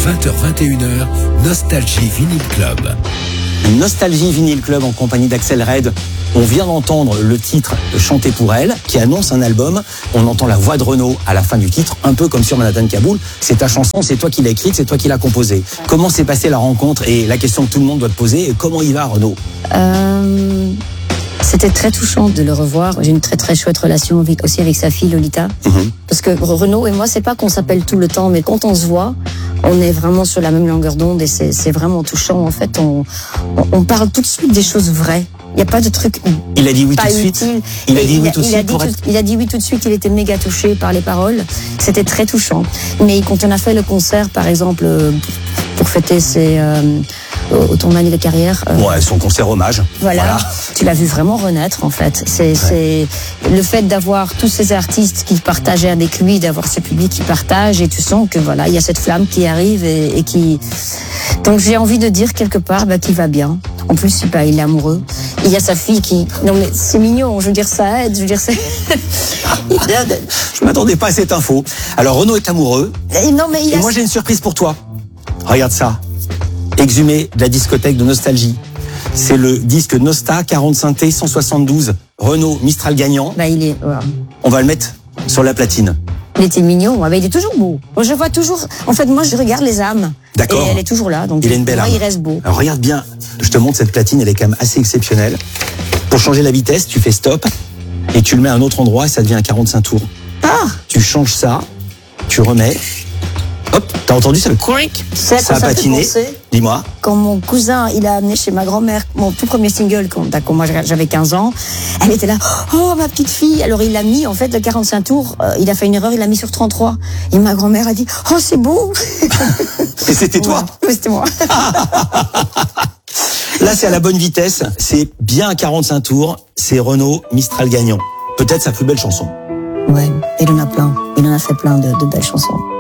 20h-21h, Nostalgie Vinyl Club. Nostalgie Vinyl Club en compagnie d'Axel Red. On vient d'entendre le titre Chanter pour elle, qui annonce un album. On entend la voix de Renaud à la fin du titre, un peu comme sur Manhattan Kaboul. C'est ta chanson, c'est toi qui l'as écrite, c'est toi qui l'as composée. Comment s'est passée la rencontre et la question que tout le monde doit te poser, comment il va Renaud? C'était très touchant de le revoir. J'ai une très très chouette relation aussi avec sa fille Lolita. Parce que Renaud et moi, c'est pas qu'on s'appelle tout le temps, mais quand on se voit, on est vraiment sur la même longueur d'onde et c'est vraiment touchant. En fait, on parle tout de suite des choses vraies. Il n'y a pas de truc. Il a dit oui tout de suite. Il a dit oui tout de suite. Il a dit oui tout de suite. Il était méga touché par les paroles. C'était très touchant. Mais quand on a fait le concert, par exemple, pour fêter ton année de carrière. Ouais, son concert hommage. Voilà. Tu l'as vu vraiment renaître, en fait. C'est le fait d'avoir tous ces artistes qui partageaient avec lui, d'avoir ce public qui partage, et tu sens que voilà, il y a cette flamme qui arrive et qui. Donc j'ai envie de dire quelque part qu'il va bien. En plus, il est amoureux. Il y a sa fille qui. Non mais c'est mignon. Je veux dire, ça aide. Je veux dire, c'est. Je m'attendais pas à cette info. Alors Renaud est amoureux. Non mais et moi j'ai une surprise pour toi. Regarde ça. Exhumé de la discothèque de Nostalgie. C'est le disque Nosta 45 T 172 Renault Mistral gagnant. Il est. Ouais. On va le mettre sur la platine. Il était mignon, il est toujours beau. Moi, je vois toujours. En fait, moi, je regarde les âmes. D'accord. Et elle est toujours là. Donc, il a une belle âme. Il reste beau. Alors regarde bien. Je te montre cette platine, elle est quand même assez exceptionnelle. Pour changer la vitesse, tu fais stop et tu le mets à un autre endroit et ça devient un 45 tours. Ah. Tu changes ça, tu remets. Hop, t'as entendu ça? Ça a patiné. Dis-moi. Quand mon cousin, il a amené chez ma grand-mère mon tout premier single, quand moi j'avais 15 ans, elle était là, oh ma petite fille. Alors il l'a mis, en fait, le 45 tours, il a fait une erreur, il l'a mis sur 33. Et ma grand-mère a dit, oh c'est beau. Et c'était toi? Oui, c'était moi. Là, c'est à la bonne vitesse. C'est bien un 45 tours. C'est Renault Mistral gagnant. Peut-être sa plus belle chanson. Ouais, il en a plein. Il en a fait plein de belles chansons.